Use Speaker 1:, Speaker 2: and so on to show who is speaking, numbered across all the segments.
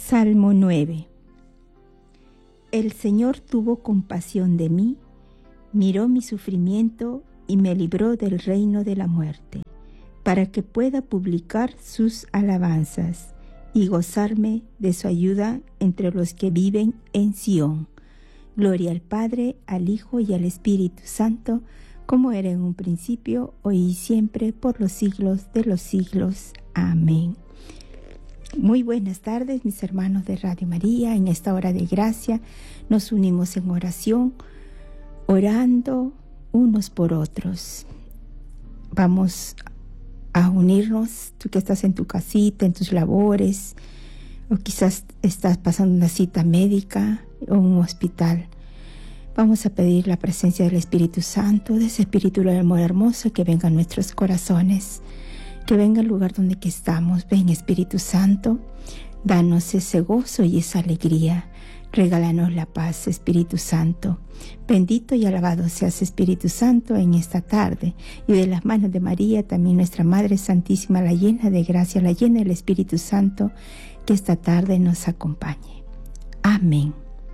Speaker 1: Salmo 9. El Señor tuvo compasión de mí, miró mi sufrimiento y me libró del reino de la muerte, para que pueda publicar sus alabanzas y gozarme de su ayuda entre los que viven en Sión. Gloria al Padre, al Hijo y al Espíritu Santo, como era en un principio, hoy y siempre, por los siglos de los siglos. Amén. Muy buenas tardes, mis hermanos de Radio María. En esta hora de gracia nos unimos en oración, orando unos por otros. Vamos a unirnos, tú que estás en tu casita, en tus labores, o quizás estás pasando una cita médica o un hospital. Vamos a pedir la presencia del Espíritu Santo, de ese Espíritu del amor hermoso que venga a nuestros corazones, que venga al lugar donde que estamos. Ven, Espíritu Santo, danos ese gozo y esa alegría. Regálanos la paz, Espíritu Santo. Bendito y alabado seas, Espíritu Santo, en esta tarde. Y de las manos de María, también nuestra Madre Santísima, la llena de gracia, la llena del Espíritu Santo, que esta tarde nos acompañe. Amén.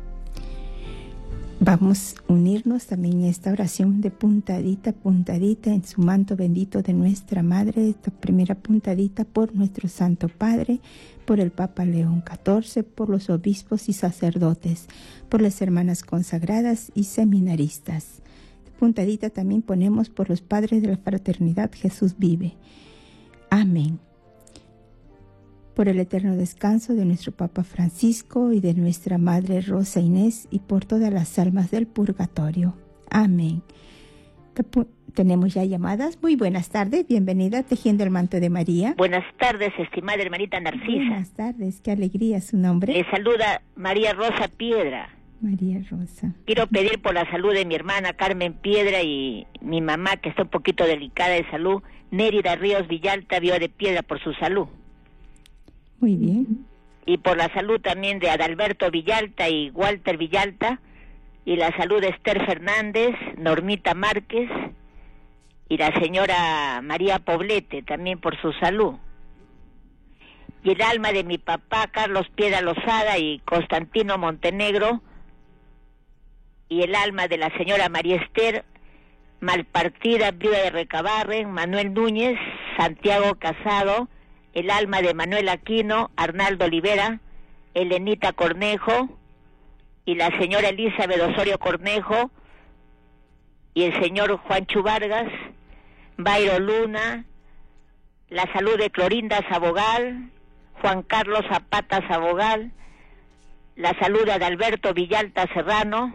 Speaker 1: Vamos a unirnos también en esta oración de puntadita, puntadita en su manto bendito de nuestra Madre, esta primera puntadita por nuestro Santo Padre, por el Papa León XIV, por los obispos y sacerdotes, por las hermanas consagradas y seminaristas. Puntadita también ponemos por los padres de la fraternidad Jesús vive. Amén. Por el eterno descanso de nuestro Papa Francisco y de nuestra Madre Rosa Inés y por todas las almas del purgatorio. Amén. Tenemos ya llamadas. Muy buenas tardes, bienvenida a Tejiendo el Manto de María.
Speaker 2: Buenas tardes, estimada hermanita Narcisa.
Speaker 1: Buenas tardes, qué alegría su nombre.
Speaker 2: Le saluda María Rosa Piedra.
Speaker 1: María Rosa.
Speaker 2: Quiero pedir por la salud de mi hermana Carmen Piedra y mi mamá, que está un poquito delicada de salud, Nérida Ríos Villalta, Viva de Piedra, por su salud.
Speaker 1: Muy bien.
Speaker 2: Y por la salud también de Adalberto Villalta y Walter Villalta, y la salud de Esther Fernández, Normita Márquez, y la señora María Poblete, también por su salud. Y el alma de mi papá, Carlos Piedra Lozada y Constantino Montenegro, y el alma de la señora María Esther Malpartida, viuda de Recabarren, Manuel Núñez, Santiago Casado, el alma de Manuel Aquino, Arnaldo Olivera, Elenita Cornejo, y la señora Elizabeth Osorio Cornejo, y el señor Juancho Vargas, Bayro Luna, la salud de Clorinda Sabogal, Juan Carlos Zapata Sabogal, la salud de Adalberto Villalta Serrano,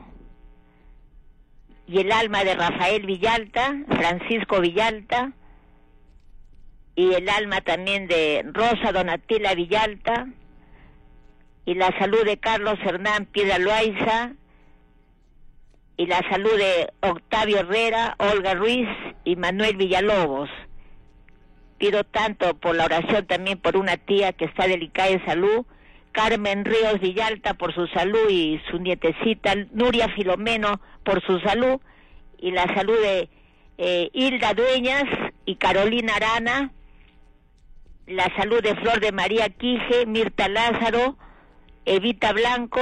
Speaker 2: y el alma de Rafael Villalta, Francisco Villalta, y el alma también de Rosa Donatila Villalta, y la salud de Carlos Hernán Piedra Loaiza, y la salud de Octavio Herrera, Olga Ruiz y Manuel Villalobos. Pido tanto por la oración también por una tía que está delicada de salud, Carmen Ríos Villalta, por su salud, y su nietecita Nuria Filomeno por su salud, y la salud de Hilda Dueñas y Carolina Arana, la salud de Flor de María Quije, Mirta Lázaro, Evita Blanco,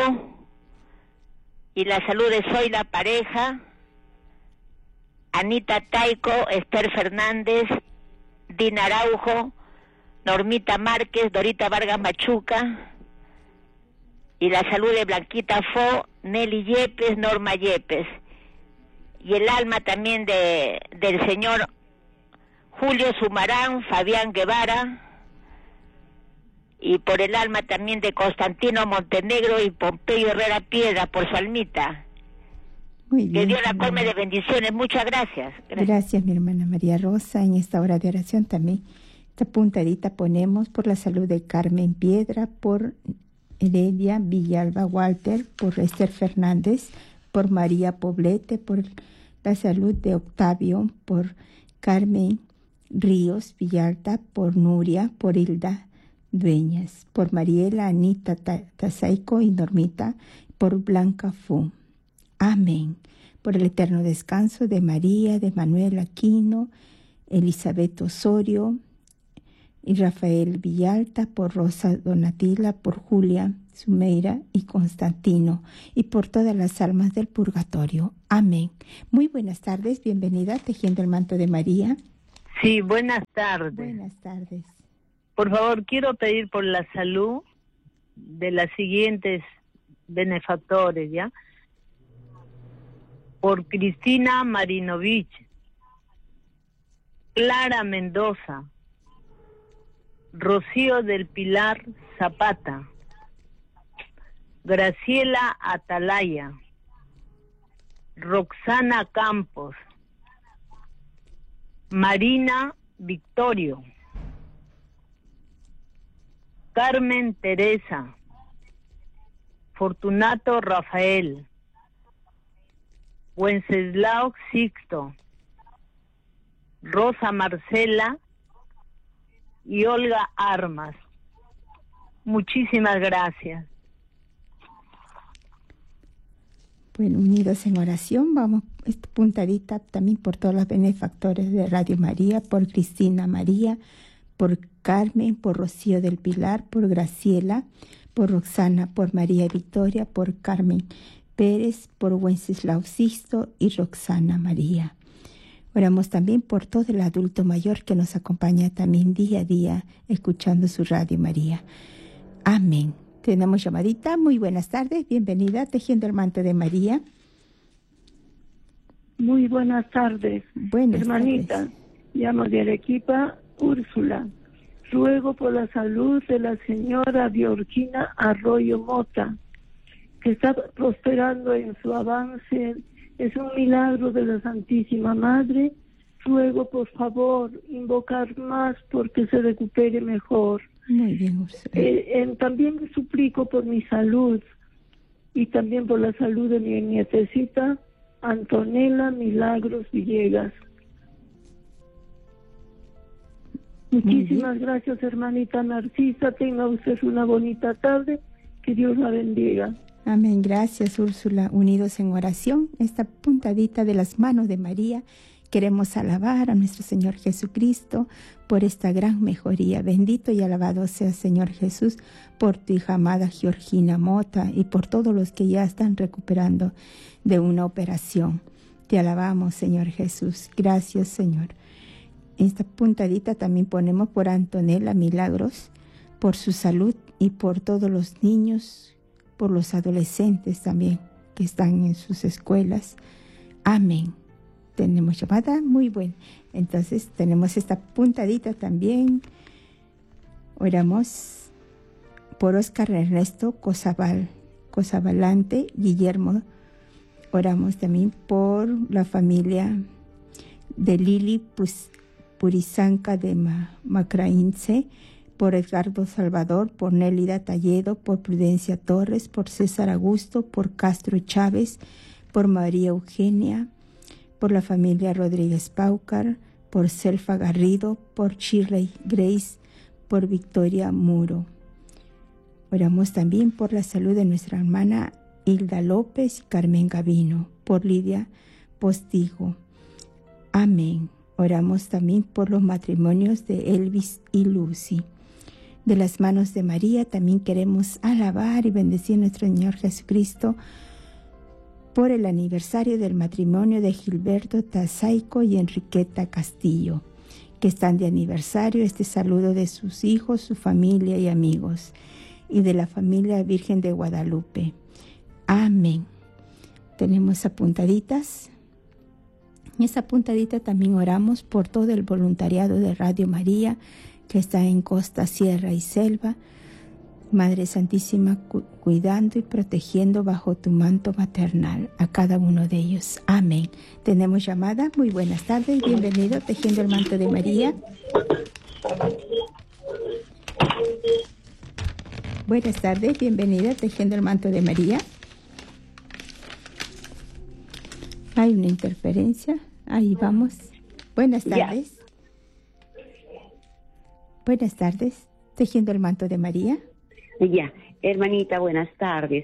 Speaker 2: y la salud de Zoila Pareja, Anita Taico, Esther Fernández, Dina Araujo, Normita Márquez, Dorita Vargas Machuca, y la salud de Blanquita Fo, Nelly Yepes, Norma Yepes, y el alma también del señor Julio Sumarán, Fabián Guevara, y por el alma también de Constantino Montenegro y Pompeyo Herrera Piedra, por su almita.
Speaker 1: Muy bien.
Speaker 2: Que Dios la colme de bendiciones. Muchas gracias.
Speaker 1: Gracias, mi hermana María Rosa. En esta hora de oración también, esta puntadita ponemos por la salud de Carmen Piedra, por Heredia Villalba Walter, por Esther Fernández, por María Poblete, por la salud de Octavio, por Carmen Ríos Villalta, por Nuria, por Hilda Dueñas, por Mariela, Anita Tazaico y Normita, por Blanca Fu. Amén. Por el eterno descanso de María, de Manuel Aquino, Elizabeth Osorio, y Rafael Villalta, por Rosa Donatila, por Julia Sumeira y Constantino, y por todas las almas del purgatorio. Amén. Muy buenas tardes, bienvenida a Tejiendo el Manto de María.
Speaker 3: Sí, buenas tardes.
Speaker 1: Buenas tardes.
Speaker 3: Por favor, quiero pedir por la salud de las siguientes benefactores, ¿ya? Por Cristina Marinovich, Clara Mendoza, Rocío del Pilar Zapata, Graciela Atalaya, Roxana Campos, Marina Victorio, Carmen Teresa, Fortunato Rafael, Wenceslao Sixto, Rosa Marcela y Olga Armas. Muchísimas gracias.
Speaker 1: Bueno, unidos en oración, vamos esta puntadita también por todos los benefactores de Radio María, por Cristina María, por Carmen, por Rocío del Pilar, por Graciela, por Roxana, por María Victoria, por Carmen Pérez, por Wenceslao Sixto y Roxana María. Oramos también por todo el adulto mayor que nos acompaña también día a día escuchando su Radio María. Amén. Tenemos llamadita. Muy buenas tardes. Bienvenida a Tejiendo el Manto de María.
Speaker 4: Muy buenas tardes.
Speaker 1: Buenas
Speaker 4: hermanita,
Speaker 1: tardes.
Speaker 4: Llamo de Arequipa, Úrsula. Ruego por la salud de la señora Georgina Arroyo Mota, que está prosperando en su avance. Es un milagro de la Santísima Madre. Ruego, por favor, invocar más porque se recupere mejor.
Speaker 1: Muy bien, Úrsula.
Speaker 4: También suplico por mi salud y también por la salud de mi nietecita Antonella Milagros Villegas. Muchísimas gracias, hermanita Narcisa. Tenga usted una bonita tarde. Que Dios la bendiga.
Speaker 1: Amén. Gracias, Úrsula. Unidos en oración, esta puntadita de las manos de María, queremos alabar a nuestro Señor Jesucristo por esta gran mejoría. Bendito y alabado sea, Señor Jesús, por tu hija amada Georgina Mota y por todos los que ya están recuperando de una operación. Te alabamos, Señor Jesús. Gracias, Señor. Esta puntadita también ponemos por Antonella Milagros, por su salud y por todos los niños, por los adolescentes también que están en sus escuelas. Amén. Tenemos llamada, muy buena. Entonces tenemos esta puntadita también. Oramos por Óscar Ernesto Cosabalante Guillermo. Oramos también por la familia de Lili Purizanca de Macraínce, por Edgardo Salvador, por Nélida Talledo, por Prudencia Torres, por César Augusto, por Castro Chávez, por María Eugenia, por la familia Rodríguez Paucar, por Selfa Garrido, por Shirley Grace, por Victoria Muro. Oramos también por la salud de nuestra hermana Hilda López y Carmen Gavino, por Lidia Postigo. Amén. Oramos también por los matrimonios de Elvis y Lucy. De las manos de María también queremos alabar y bendecir a nuestro Señor Jesucristo por el aniversario del matrimonio de Gilberto Tazaico y Enriqueta Castillo, que están de aniversario. Este saludo de sus hijos, su familia y amigos, y de la familia Virgen de Guadalupe. Amén. Tenemos apuntaditas. En esa puntadita también oramos por todo el voluntariado de Radio María que está en costa, sierra y selva. Madre Santísima, cuidando y protegiendo bajo tu manto maternal a cada uno de ellos. Amén. Tenemos llamada. Muy buenas tardes. Bienvenido Tejiendo el Manto de María. Buenas tardes. Bienvenida Tejiendo el Manto de María. Hay una interferencia. Ahí vamos. Buenas tardes. Buenas tardes. Tejiendo el Manto de María.
Speaker 5: Ya, hermanita, buenas tardes.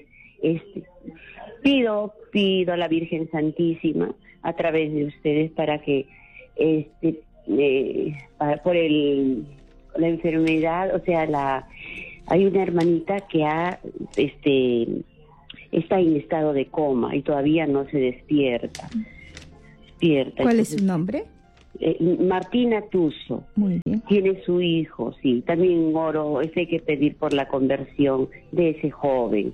Speaker 5: Pido a la Virgen Santísima a través de ustedes para que por el la enfermedad, o sea, hay una hermanita que está en estado de coma y todavía no se despierta.
Speaker 1: ¿Cuál es su nombre?
Speaker 5: Martina Tuso.
Speaker 1: Muy bien.
Speaker 5: Tiene su hijo, sí. También oro, hay que pedir por la conversión de ese joven.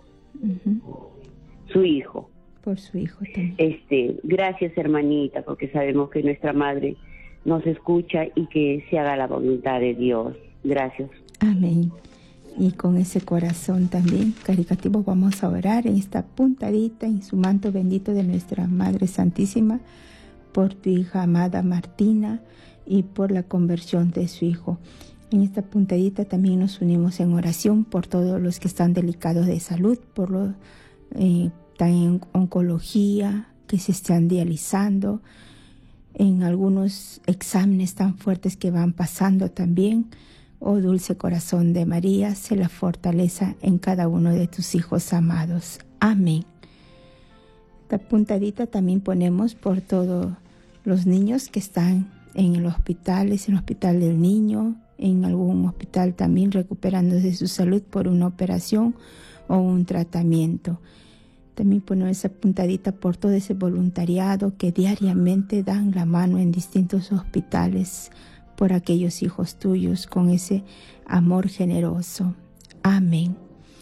Speaker 5: Su hijo.
Speaker 1: Por su hijo también.
Speaker 5: Gracias, hermanita, porque sabemos que nuestra madre nos escucha y que se haga la voluntad de Dios. Gracias.
Speaker 1: Amén. Y con ese corazón también caritativo vamos a orar en esta puntadita, en su manto bendito de nuestra Madre Santísima, por tu hija amada Martina y por la conversión de su hijo. En esta puntadita también nos unimos en oración por todos los que están delicados de salud, por los están en oncología, que se están dializando, en algunos exámenes tan fuertes que van pasando también. Oh dulce corazón de María, sé la fortaleza en cada uno de tus hijos amados. Amén. Esta puntadita también ponemos por todos los niños que están en el hospital, es el hospital del niño, en algún hospital también recuperándose de su salud por una operación o un tratamiento. También ponemos esa puntadita por todo ese voluntariado que diariamente dan la mano en distintos hospitales por aquellos hijos tuyos con ese amor generoso. Amén.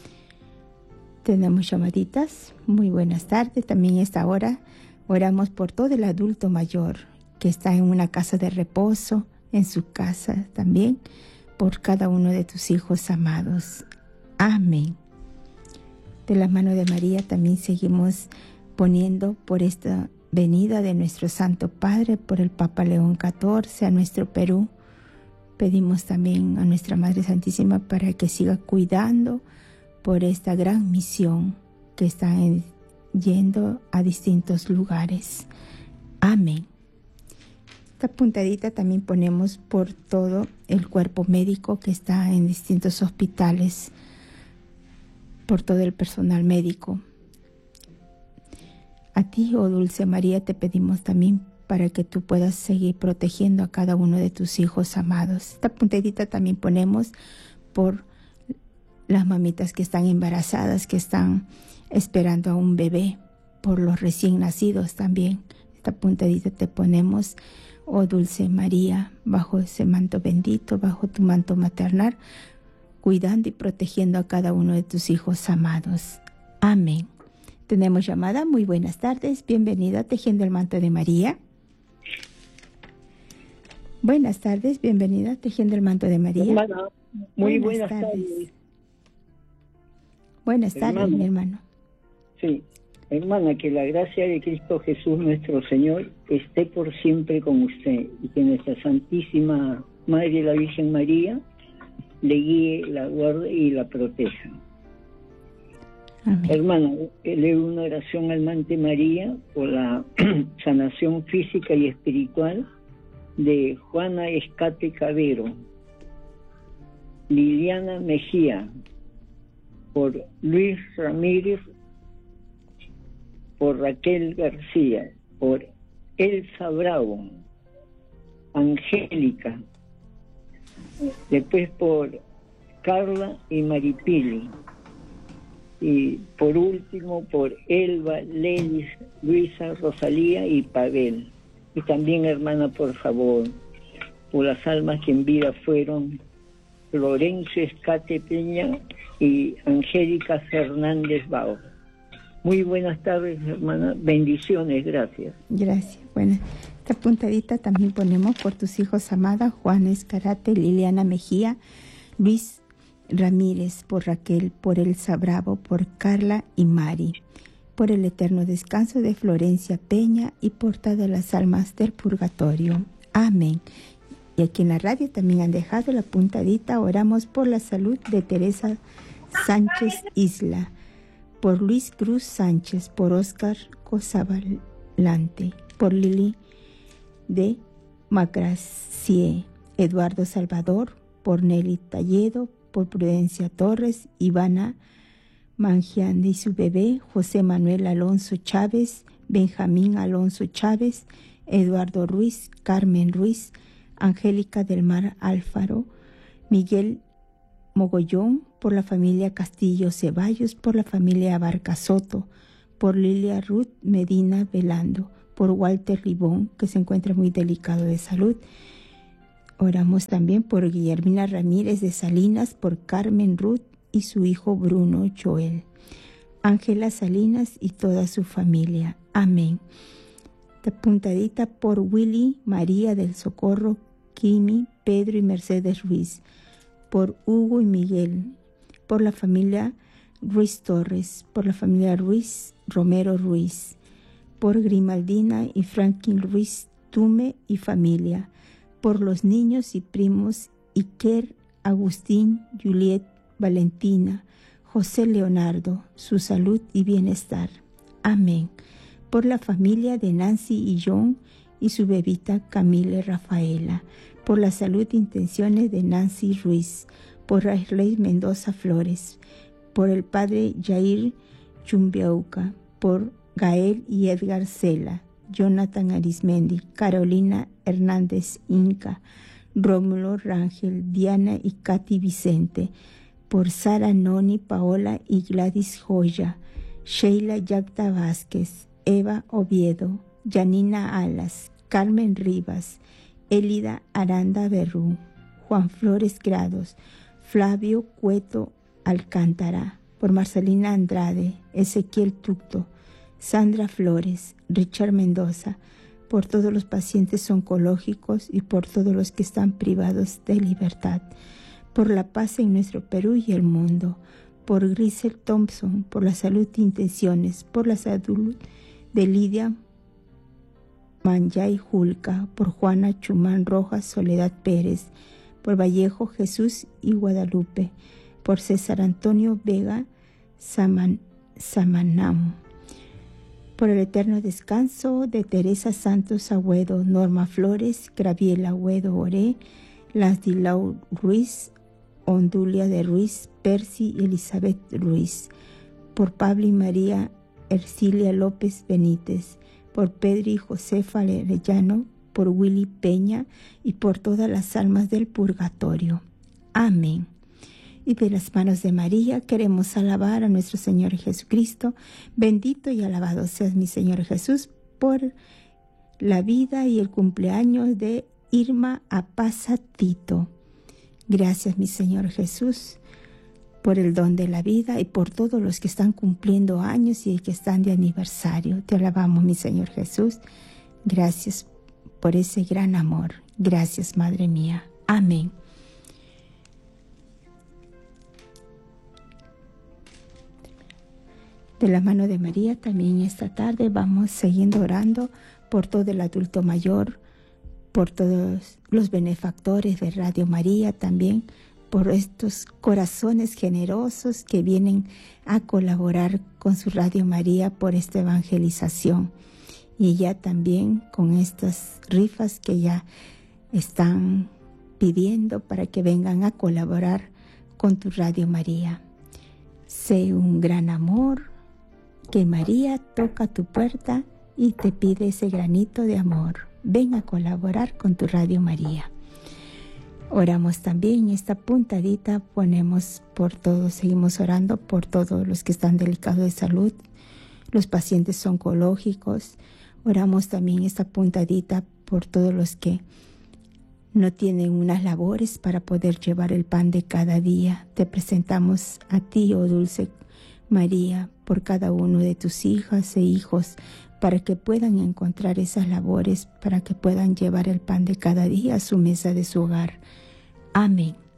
Speaker 1: Tenemos llamaditas. Muy buenas tardes. También a esta hora oramos por todo el adulto mayor que está en una casa de reposo, en su casa también, por cada uno de tus hijos amados. Amén. De la mano de María también seguimos poniendo por esta venida de nuestro Santo Padre, por el Papa León XIV, a nuestro Perú. Pedimos también a nuestra Madre Santísima para que siga cuidando por esta gran misión que está yendo a distintos lugares. Amén. Esta puntadita también ponemos por todo el cuerpo médico que está en distintos hospitales, por todo el personal médico. A ti, oh Dulce María, te pedimos también para que tú puedas seguir protegiendo a cada uno de tus hijos amados. Esta puntadita también ponemos por las mamitas que están embarazadas, que están esperando a un bebé, por los recién nacidos también. Esta puntadita te ponemos, oh Dulce María, bajo ese manto bendito, bajo tu manto maternal, cuidando y protegiendo a cada uno de tus hijos amados. Amén. Tenemos llamada. Muy buenas tardes. Bienvenida a Tejiendo el Manto de María. Buenas tardes. Bienvenida a Tejiendo el Manto de María.
Speaker 6: Hermana, muy buenas tardes.
Speaker 1: Buenas tardes, mi hermano.
Speaker 6: Sí, hermana, que la gracia de Cristo Jesús nuestro Señor esté por siempre con usted y que nuestra Santísima Madre la Virgen María le guíe, la guarde y la proteja.
Speaker 1: Amén.
Speaker 6: Hermana, leo una oración al Mante María por la sanación física y espiritual de Juana Escate Cabero, Liliana Mejía, por Luis Ramírez, por Raquel García, por Elsa Bravo, Angélica, después por Carla y Maripili, y por último por Elba, Lelis, Luisa, Rosalía y Pavel. Y también, hermana, por favor, por las almas que en vida fueron Florencio Escate Peña y Angélica Fernández Bao. Muy buenas tardes, hermana. Bendiciones, gracias.
Speaker 1: Gracias. Bueno, esta puntadita también ponemos por tus hijos amadas, Juan Escarate, Liliana Mejía, Luis Ramírez, por Raquel, por Elsa Bravo, por Carla y Mari, por el eterno descanso de Florencia Peña y por todas las almas del purgatorio. Amén. Y aquí en la radio también han dejado la puntadita. Oramos por la salud de Teresa Sánchez Isla, por Luis Cruz Sánchez, por Oscar Cosabalante, por Lili de Macracie, Eduardo Salvador, por Nelly Talledo, por Prudencia Torres, Ivana Mangiande y su bebé, José Manuel Alonso Chávez, Benjamín Alonso Chávez, Eduardo Ruiz, Carmen Ruiz, Angélica del Mar Alfaro, Miguel Mogollón, por la familia Castillo Ceballos, por la familia Abarca Soto, por Lilia Ruth Medina Velando, por Walter Ribón, que se encuentra muy delicado de salud. Oramos también por Guillermina Ramírez de Salinas, por Carmen Ruth y su hijo Bruno Joel. Ángela Salinas y toda su familia. Amén. De puntadita por Willy María del Socorro, Kimi, Pedro y Mercedes Ruiz, por Hugo y Miguel, por la familia Ruiz Torres, por la familia Ruiz Romero Ruiz, por Grimaldina y Franklin Ruiz Tume y familia, por los niños y primos Iker, Agustín, Juliet, Valentina, José Leonardo, su salud y bienestar. Amén. Por la familia de Nancy y John y su bebita Camille Rafaela, por la salud e intenciones de Nancy Ruiz, por Raisley Mendoza Flores, por el padre Jair Chumbiauca, por Gael y Edgar Cela, Jonathan Arismendi, Carolina Hernández Inca, Rómulo Rangel, Diana y Katy Vicente, por Sara Noni, Paola y Gladys Joya, Sheila Yacta Vázquez, Eva Oviedo, Janina Alas, Carmen Rivas, Elida Aranda Berrú, Juan Flores Grados, Flavio Cueto Alcántara, por Marcelina Andrade, Ezequiel Tucto, Sandra Flores, Richard Mendoza, por todos los pacientes oncológicos y por todos los que están privados de libertad, por la paz en nuestro Perú y el mundo, por Grisel Thompson, por la salud e intenciones, por la salud de Lidia Manyay Julca, por Juana Chumán Rojas Soledad Pérez, por Vallejo Jesús y Guadalupe, por César Antonio Vega Samanam, por el eterno descanso de Teresa Santos Agüedo, Norma Flores, Graviela Agüedo Oré, Lasdilau Ruiz, Ondulia de Ruiz, Percy y Elizabeth Ruiz, por Pablo y María Ercilia López Benítez, por Pedro y Josefa Arellano, por Willy Peña y por todas las almas del purgatorio. Amén. Y de las manos de María queremos alabar a nuestro Señor Jesucristo. Bendito y alabado seas mi Señor Jesús por la vida y el cumpleaños de Irma Apaza Tito. Gracias mi Señor Jesús por el don de la vida y por todos los que están cumpliendo años y que están de aniversario. Te alabamos mi Señor Jesús. Gracias por ese gran amor. Gracias Madre mía. Amén. De la mano de María también esta tarde vamos siguiendo orando por todo el adulto mayor, por todos los benefactores de Radio María también, por estos corazones generosos que vienen a colaborar con su Radio María por esta evangelización. Y ya también con estas rifas que ya están pidiendo para que vengan a colaborar con tu Radio María. Sé un gran amor, que María toca tu puerta y te pide ese granito de amor. Ven a colaborar con tu Radio María. Oramos también esta puntadita, ponemos por todos, seguimos orando por todos los que están delicados de salud, los pacientes oncológicos. Oramos también esta puntadita por todos los que no tienen unas labores para poder llevar el pan de cada día. Te presentamos a ti, oh dulce María, por cada uno de tus hijas e hijos, para que puedan encontrar esas labores, para que puedan llevar el pan de cada día a su mesa de su hogar. Amén.